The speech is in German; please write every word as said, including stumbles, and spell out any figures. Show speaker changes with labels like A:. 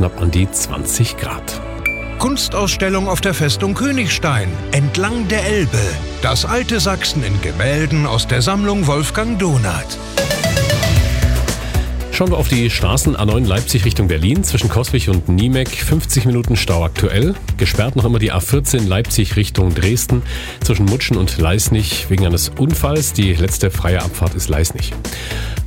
A: knapp an die zwanzig Grad.
B: Kunstausstellung auf der Festung Königstein, entlang der Elbe. Das alte Sachsen in Gemälden aus der Sammlung Wolfgang Donath.
A: Schauen wir auf die Straßen A neun Leipzig Richtung Berlin, zwischen Coswig und Niemek, fünfzig Minuten Stau aktuell. Gesperrt noch immer die A vierzehn Leipzig Richtung Dresden, zwischen Mutschen und Leisnig wegen eines Unfalls. Die letzte freie Abfahrt ist Leisnig.